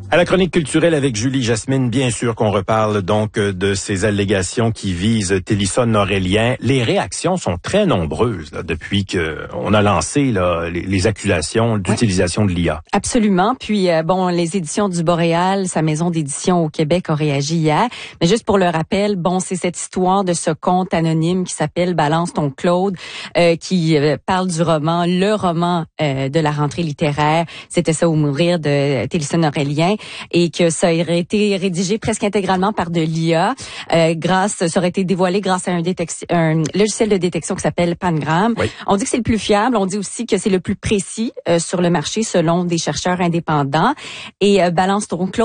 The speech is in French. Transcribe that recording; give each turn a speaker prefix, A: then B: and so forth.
A: À la chronique culturelle avec Julie Jasmine, bien sûr qu'on reparle donc de ces allégations qui visent Télésphone Aurélien. Les réactions sont très nombreuses là, depuis qu'on a lancé là, les accusations d'utilisation de l'IA.
B: Absolument. Puis les éditions du Boréal, sa maison d'édition au Québec, a réagi hier. Mais juste pour le rappel, c'est cette histoire de ce conte anonyme qui s'appelle Balance ton Claude, qui parle du roman, le roman de la rentrée littéraire. C'était ça ou mourir de Télésphone Aurélien. Et que ça aurait été rédigé presque intégralement par de l'IA. Ça aurait été dévoilé grâce à un logiciel de détection qui s'appelle Pangram.
A: Oui.
B: On dit que c'est le plus fiable. On dit aussi que c'est le plus précis sur le marché selon des chercheurs indépendants. Et Balance ton Claude